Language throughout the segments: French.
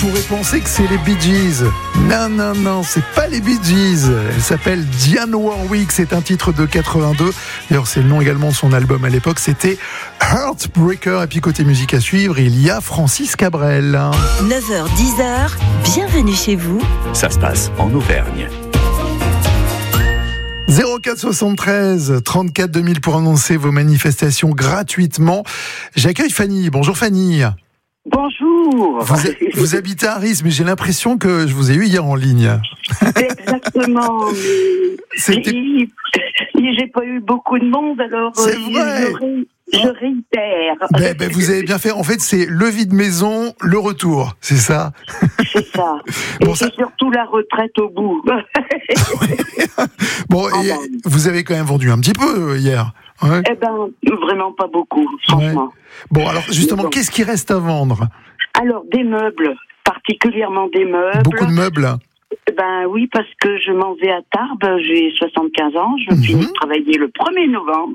pourrait penser que c'est les Bee Gees. Non, c'est pas les Bee Gees. Elle s'appelle Dionne Warwick, c'est un titre de 82. D'ailleurs, c'est le nom également de son album à l'époque, c'était Heartbreaker. Et puis côté musique à suivre, il y a Francis Cabrel. 9h, 10h, bienvenue chez vous. Ça se passe en Auvergne. 04 73 34 2000 pour annoncer vos manifestations gratuitement. J'accueille Fanny. Bonjour Fanny. Bonjour. Vous habitez à Ris, mais j'ai l'impression que je vous ai eu hier en ligne. Exactement. Mais j'ai pas eu beaucoup de monde, alors c'est vrai. Je réitère. Ben, vous avez bien fait. En fait, c'est le vide maison, le retour. C'est ça. C'est ça. Bon, et c'est surtout la retraite au bout. Bon, vous avez quand même vendu un petit peu hier. Ouais. Eh ben, vraiment pas beaucoup, franchement. Ouais. Bon, alors justement, qu'est-ce qui reste à vendre ? Alors, des meubles, particulièrement des meubles. Beaucoup de meubles ? Ben oui, parce que je m'en vais à Tarbes, j'ai 75 ans, je finis de travailler le 1er novembre,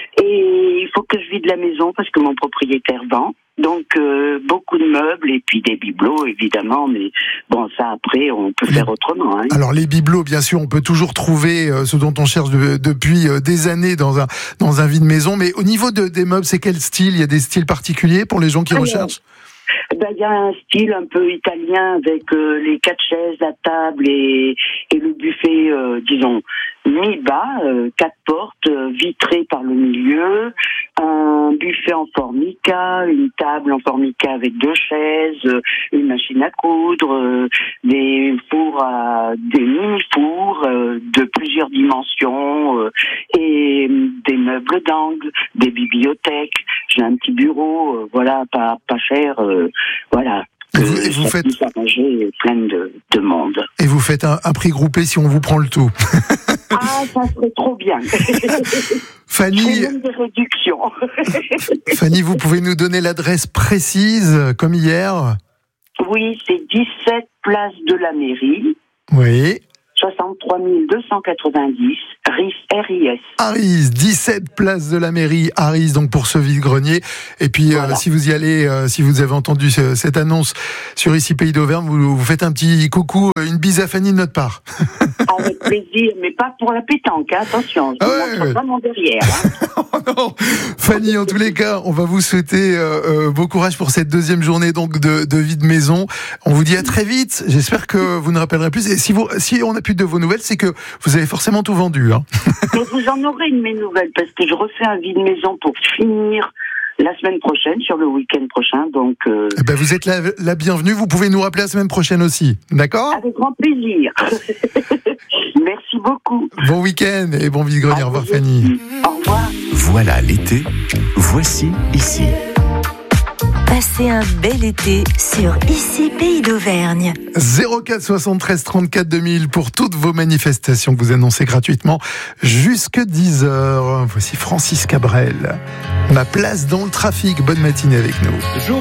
et il faut que je vide la maison parce que mon propriétaire vend. Donc, beaucoup de meubles et puis des bibelots, évidemment, mais bon, ça après, on peut faire autrement. Hein. Alors, les bibelots, bien sûr, on peut toujours trouver ce dont on cherche depuis des années dans un vide maison, mais au niveau des meubles, c'est quel style ? Il y a des styles particuliers pour les gens qui recherchent ? Ben, il y a un style un peu italien avec les 4 chaises, la table et le buffet, disons, mi-bas, 4 portes, vitrées par le milieu, un buffet en formica, une table en formica avec 2 chaises, une machine à coudre, des fours des mini-fours de plusieurs dimensions et des meubles d'angle, des bibliothèques. J'ai un petit bureau, voilà, pas cher, voilà. Et vous faites plein de monde. Et vous faites un prix groupé si on vous prend le tout. Ah, ça serait trop bien. Fanny, c'est même des réductions. Fanny, vous pouvez nous donner l'adresse précise, comme hier ? Oui, c'est 17 place de la mairie. Oui. 63 290, RIS, RIS. Aris, 17 place de la mairie, Aris, donc pour ce vide-grenier. Et puis, voilà. Si vous y allez, si vous avez entendu cette annonce sur Ici Pays d'Auvergne, vous faites un petit coucou, une bise à Fanny de notre part. Avec plaisir, mais pas pour la pétanque, hein, attention, je montre pas mon derrière. Hein. Oh non. Fanny, en tous les cas, on va vous souhaiter beau courage pour cette deuxième journée donc de vide maison. On vous dit à très vite. J'espère que vous ne rappellerez plus. Et si on n'a plus de vos nouvelles, c'est que vous avez forcément tout vendu. Hein. Mais vous en aurez une de mes nouvelles, parce que je refais un vide maison pour finir la semaine prochaine, sur le week-end prochain. Donc, vous êtes la bienvenue. Vous pouvez nous rappeler la semaine prochaine aussi. D'accord ? Avec grand plaisir. Merci beaucoup. Bon week-end et bon vide-grenier. Au revoir, Fanny. Au revoir. Voilà l'été. Voici Ici. Passez un bel été sur Ici Pays d'Auvergne. 04 73 34 2000 pour toutes vos manifestations que vous annoncez gratuitement jusque 10h. Voici Francis Cabrel. Ma place dans le trafic. Bonne matinée avec nous.